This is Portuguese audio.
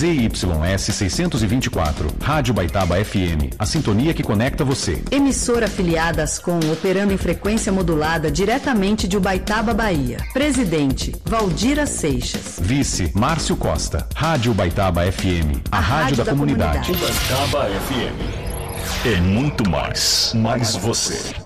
ZYS 624, Rádio Baitaba FM, a sintonia que conecta você. Emissora afiliada às Com, operando em frequência modulada diretamente de Ubaitaba, Bahia. Presidente, Valdira Seixas. Vice, Márcio Costa. Rádio Baitaba FM, a rádio da comunidade. Baitaba FM. É muito mais você.